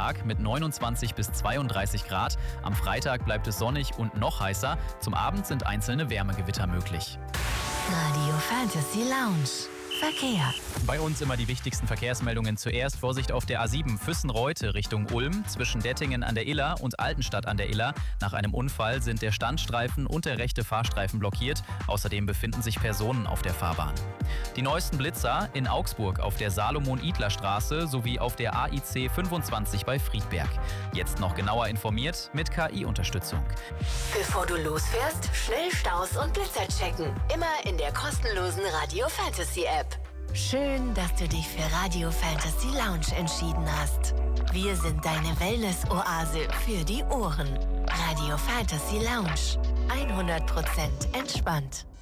Tag mit 29 bis 32 Grad. Am Freitag bleibt es sonnig und noch heißer. Zum Abend sind einzelne Wärmegewitter möglich. Radio Fantasy Lounge. Verkehr. Bei uns immer die wichtigsten Verkehrsmeldungen zuerst. Vorsicht auf der A7 Füssen-Reute Richtung Ulm. Zwischen Dettingen an der Iller und Altenstadt an der Iller. Nach einem Unfall sind der Standstreifen und der rechte Fahrstreifen blockiert. Außerdem befinden sich Personen auf der Fahrbahn. Die neuesten Blitzer in Augsburg auf der Salomon-Idler-Straße sowie auf der AIC 25 bei Friedberg. Jetzt noch genauer informiert mit KI-Unterstützung. Bevor du losfährst, schnell Staus und Blitzer checken. Immer in der kostenlosen Radio Fantasy App. Schön, dass du dich für Radio Fantasy Lounge entschieden hast. Wir sind deine Wellness-Oase für die Ohren. Radio Fantasy Lounge. 100% entspannt.